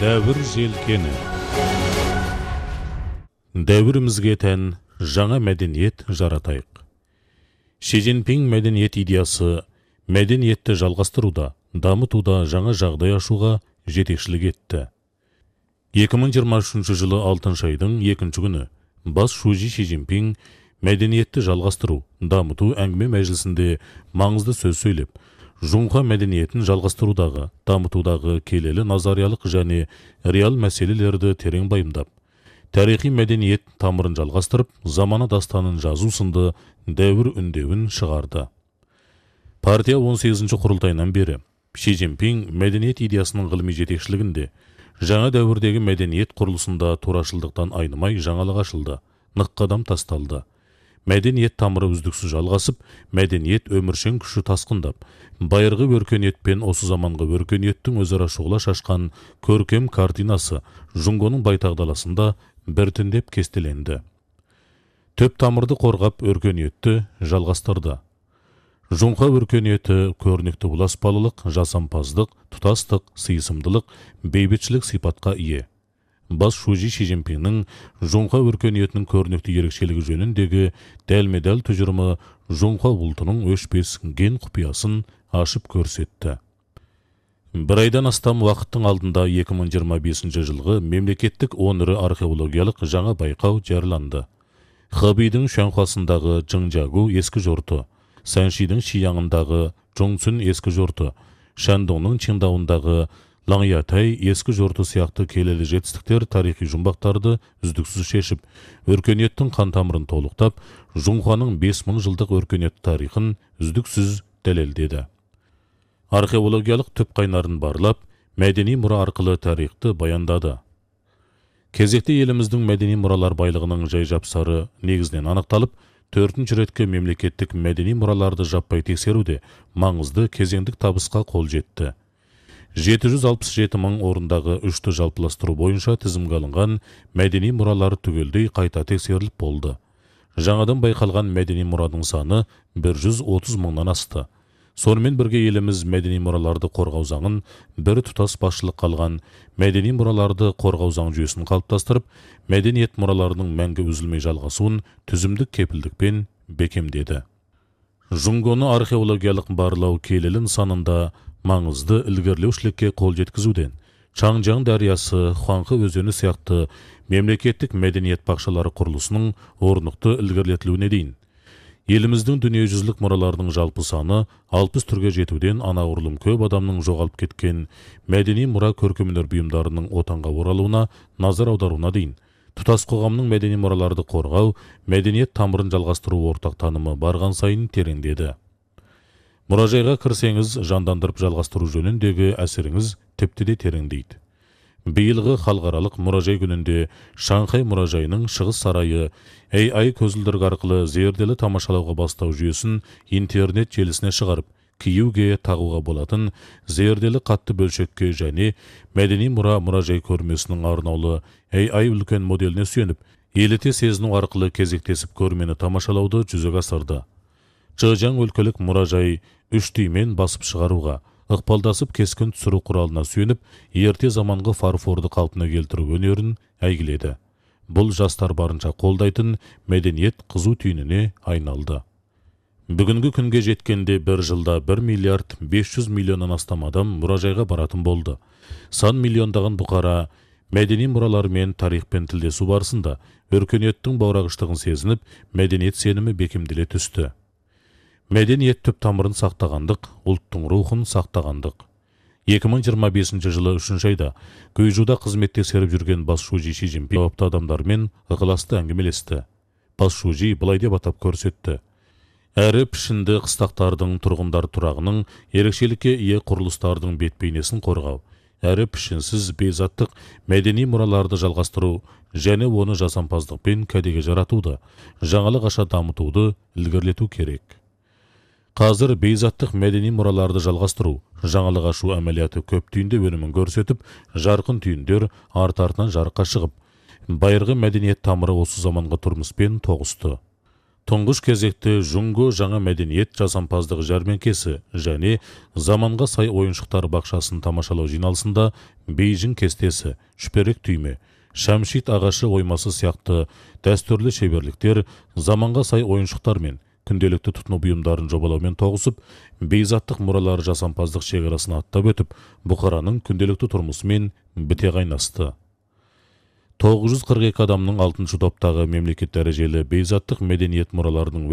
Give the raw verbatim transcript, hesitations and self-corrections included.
Дәуір желкені. Дәуірімізге тән жаңа мәдениет жаратайық. Ши Цзиньпин мәдениет идеясы мәдениетті жалғастыруда, дамытуда жаңа жағдай ашуға жетекшілік етті. екі мың жиырма үшінші жылы алтыншы айдың екінші күні бас шужи Ши Цзиньпин мәдениетті жалғастыру, дамыту әңгіме мәжілісінде маңызды сөз сөйлеп, Жоңқа мәдениетін жалғастырудағы, дамытудағы келелі назариялық және реал мәселелерді терең байымдап, тарихи мәдениет тамырын жалғастырып, замана дастанын жазу сынды дәуір үндеуін шығарды. Партия он сегізінші құрылтайынан бері Ши Цзиньпин мәдениет идеясының ғылыми жетекшілігінде жаңа дәуірдегі мәдениет құрылысында турашылдықтан айнымай жаңалық ашылды, нық қадам тасталды. Мәдениет тамыры үздіксіз жалғасып, мәдениет өміршең күші тасқындап, байырғы өркениет пен осы заманғы өркениеттің өзара шұғыла шашқан көркем картинасы Жұңғоның байтақ даласында біртіндеп кестеленді. Төп тамырды қорғап өркениетті жалғастырды. Жоңқа өркениеті көрнекті ұласпалылық, жасампаздық, тұтастық, сыйысымдылық, бейбітшілік сипатқа ие. Бас шужи Ши Цзиньпиннің Жоңқа өркениетінің көрнекті ерекшелігі жөніндегі дәлме-дәл тұжырымы Жоңқа ұлтының өшпес ген құпиясын ашып көрсетті. Бір айдан астам уақыттың алдында екі мың жиырма бесінші жылғы мемлекеттік он ірі археологиялық жаңа байқау жарияланды. Хэбидің Шанхуасындағы Чжыңжагу ескі жорты, Саншидің Шияңындағы Чоңцүн ескі жорты, Шандоңның Чиндауындағы Лаңятай ескі жорты сияқты келелі жетістіктер тарихи жұмбақтарды үздіксіз шешіп, өркениеттің қан тамырын толықтап, Жоңқаның бес мың жылдық өркениет тарихын үздіксіз дәлелдеді. Археологиялық түп қайнарын барлап, мәдени мұра арқылы тарихты баяндады. Кезекте еліміздің мәдени мұралар байлығының жай-жапсары негізінен анықталып, төртінші ретке мемлекеттік мәдени мұраларды жаппай тексеруде маңызды кезеңдік табысқа қол жетті. жеті жүз алпыс жеті мың орындағы үшті жалпыластыру бойынша тізімге алынған мәдени мұралар түгелдей қайта тексеріліп болды. Жаңадан байқалған мәдени мұраның саны бір жүз отыз мыңнан асты. Сонымен бірге еліміз мәдени мұраларды қорғау заңын бір тұтас басшылық қалған мәдени мұраларды қорғау заң жүйесін қалыптастырып, мәдениет мұраларының мәңгі үзілмей жалғасуын түзімдік кепілдікпен бекемдеді. Жұңғоны археологиялық барлау келелі нысанында маңызды ілгерілеушілікке қол жеткізуден, Чаңжаң дариясы, Хуанхэ өзені сияқты мемлекеттік мәдениет бақшалары құрылысының орнықты ілгерілетілуіне дейін. Еліміздің дүниежүзілік мұраларының жалпы саны алпыс түрге жетуден анағұрлым көп адамның жоғалып кеткен мәдени мұра көркемөнер бұйымдарының отанға оралуына назар аударуына дейін. Тұтас қоғамның мәдени мұраларды қорғау, мәдениет тамырын жалғастыру ортақ танымы барған сайын тереңдеді. Мұражайға кірсеңіз, жандандырып жалғастыру жөніндегі әсеріңіз тіпті де тереңдейді. Биылғы халықаралық мұражай күнінде Шанхай мұражайының шығыс сарайы эй ай көзілдірік арқылы зерделі тамашалауға бастау жүйесін интернет желісіне шығарып, киюге тағуға болатын зерделі қатты бөлшекке және мәдени мұра мұражай көрмесінің арнаулы эй ай үлкен моделіне сүйеніп, еліте сезіну арқылы кезектесіп көрмені тамашалауды жүзеге асырды. Чжэжаң өлкелік мұражай үш түймен басып шығаруға, ықпалдасып кескін түсіру құралына сүйеніп, ерте заманғы фарфорды қалпына келтіру өнерін әйгіледі. Бұл жастар барынша қолдайтын мәдениет қызу түйініне айналды. Бүгінгі күнге жеткенде бір жылда бір миллиард бес жүз миллионнан астам адам мұражайға баратын болды. Сан миллиондаған бұқара мәдени мұралар мен тарихпен тілдесу барысында өркениеттің баурағыштығын сезініп, мәдениет сенімі бекемделе түсті. Мәдениет түп тамырын сақтағандық, ұлттың рухын сақтағандық. екі мың жиырма бесінші жылы үшінші айда Гуйжуда қызметте серіп жүрген бас шужи Ши Цзиньпин жауапты адамдармен ықыласты әңгімелесті. Бас шужи былай деп атап көрсетті. Әрі пішінді қыстақтардың тұрғындар тұрағының ерекшелікке ие құрылыстардың бет-бейнесін қорғау, әрі пішінсіз бейзаттық мәдени мұраларды жалғастыру және оны жасампаздықпен кәдеге жаратуды, жаңалық аша дамытуды ілгерілету керек. Қазір бейзаттық мәдени мұраларды жалғастыру, жаңалық ашу әмәлияты көп түйінде өнімін көрсетіп, жарқын түйіндер арт-артынан жарыққа шығып, байырғы мәдениет тамыры осы заманғы тұрмыспен тоғысты. Тұңғыш кезекте Жунго жаңа мәдениет жасампаздығы жәрмеңкесі және заманға сай ойыншықтар бақшасын тамашалау жиналысында Бейжің кестесі, шүперек түйме, шәмшит ағашы оймасы сияқты дәстүрлі шеберліктер заманға сай ойыншықтар мен күнделікті тұтыну бұйымдарын жобалаумен тоғысып, бейзаттық мұралар жасампаздық шекарасын аттап өтіп, бұқараның күнделікті тұрмысымен біте қайнасты. тоғыз жүз қырық екі адамның алтыншы топтағы мемлекет дәрежелі бейзаттық мәдениет мұраларының